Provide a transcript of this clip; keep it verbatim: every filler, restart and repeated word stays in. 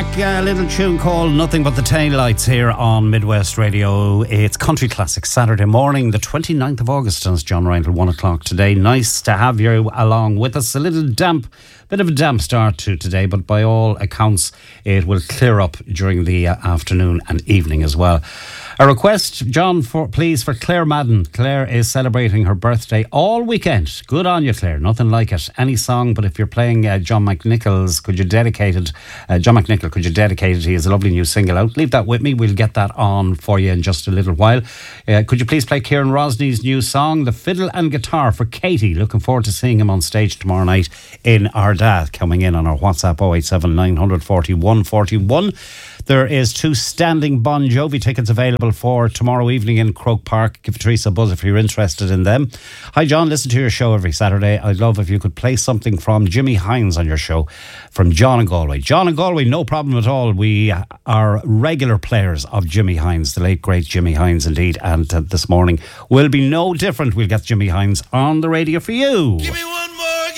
a little tune called Nothing But the Taillights here on Midwest Radio. It's Country Classics, Saturday morning, the twenty-ninth of August, and it's John Ryan till one o'clock today. Nice to have you along with us. A little damp, bit of a damp start to today, but by all accounts, it will clear up during the uh, afternoon and evening as well. A request, John, for please, for Claire Madden. Claire is celebrating her birthday all weekend. Good on you, Claire. Nothing like it. Any song, but if you're playing uh, John McNichol's, could you dedicate it? Uh, John McNichol, could you dedicate it? He has a lovely new single out. Leave that with me. We'll get that on for you in just a little while. Uh, could you please play Kieran Rosney's new song, The Fiddle and Guitar, for Katie? Looking forward to seeing him on stage tomorrow night in Ardagh. Coming in on our WhatsApp oh eight seven nine four one four one. There is two standing Bon Jovi tickets available for tomorrow evening in Croke Park. Give Teresa a buzz if you're interested in them. Hi John, listen to your show every Saturday. I'd love if you could play something from Jimmy Hines on your show, from John and Galway. John and Galway, no problem at all. We are regular players of Jimmy Hines, the late great Jimmy Hines indeed, and uh, this morning will be no different. We'll get Jimmy Hines on the radio for you. Give me one.